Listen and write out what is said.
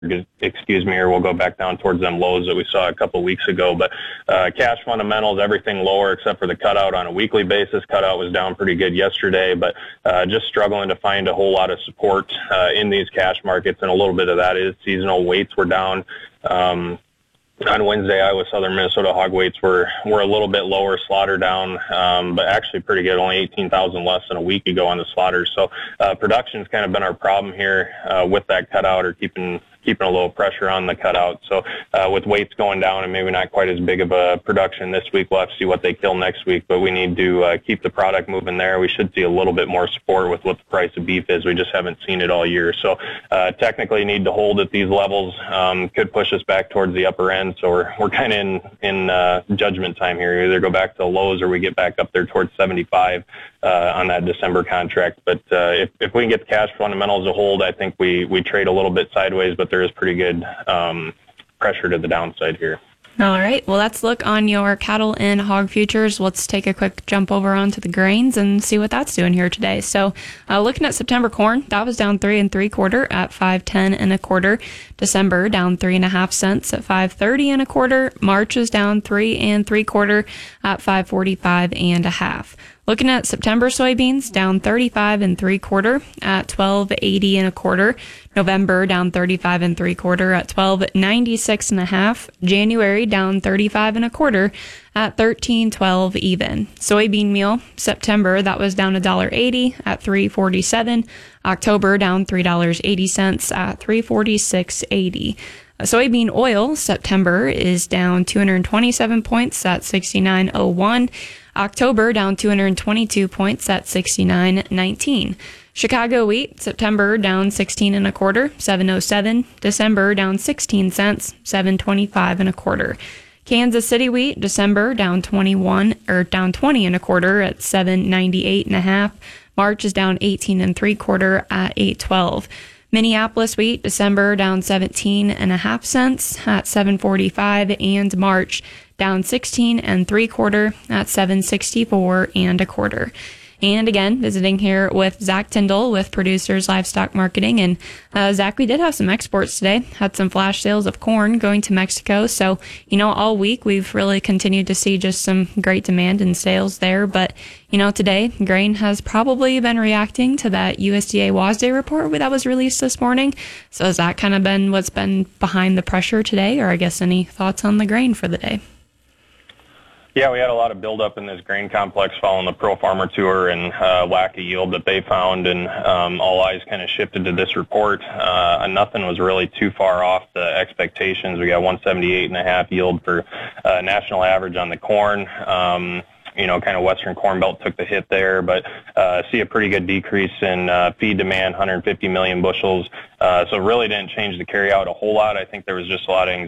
excuse me, or we'll go back down towards them lows that we saw a couple weeks ago. But cash fundamentals, everything lower except for the cutout on a weekly basis. Cutout was down pretty good yesterday, but just struggling to find a whole lot of support in these cash markets, and a little bit of that is seasonal. Weights were down. On Wednesday, Iowa Southern Minnesota hog weights were a little bit lower, slaughter down, but actually pretty good, only 18,000 less than a week ago on the slaughter. So production's kind of been our problem here with that cutout, or keeping a little pressure on the cutout. So with weights going down and maybe not quite as big of a production this week, we'll have to see what they kill next week, but we need to keep the product moving there. We should see a little bit more support with what the price of beef is. We just haven't seen it all year. So technically need to hold at these levels. Could push us back towards the upper end. So we're kind of in judgment time here. We either go back to the lows or we get back up there towards 75 on that December contract. But if we can get the cash fundamentals to hold, I think we trade a little bit sideways, but there is pretty good pressure to the downside here. All right. Well, let's look on your cattle and hog futures. Let's take a quick jump over onto the grains and see what that's doing here today. So looking at September corn, that was down 3 3/4 at 5.10 1/4. December down 3.5 cents at 5.30 1/4. March is down 3 3/4 at 5.45 1/2. Looking at September soybeans, down 35 3/4 at 12.80 1/4. November down 35 3/4 at 12.96 1/2. January down 35 1/4 at 13.12 even. Soybean meal, September, that was down $1.80 at 3.47. October down $3.80 at 3.46.80. Soybean oil, September, is down 227 points at 69.01. October down 222 points at 69.19. Chicago wheat, September down 16 1/4, 7.07. December down 16 cents, 7.25 1/4. Kansas City wheat, December down 20 1/4 at 7.98 1/2. March is down 18 3/4 at 8.12. Minneapolis wheat, December down 17.5 cents at 7.45, and March down 16 3/4 at 7.64 1/4. And again, visiting here with Zach Tyndall with Producers Livestock Marketing. And Zach, we did have some exports today, had some flash sales of corn going to Mexico. So, all week we've really continued to see just some great demand in sales there. But, today grain has probably been reacting to that USDA WASDE report that was released this morning. So has that kind of been what's been behind the pressure today? Or I guess any thoughts on the grain for the day? Yeah, we had a lot of buildup in this grain complex following the Pro Farmer Tour and lack of yield that they found, and all eyes kind of shifted to this report. Nothing was really too far off the expectations. We got 178.5 yield for national average on the corn. Kind of Western Corn Belt took the hit there, but see a pretty good decrease in feed demand, 150 million bushels. So really didn't change the carry out a whole lot. I think there was just a lot of anxiety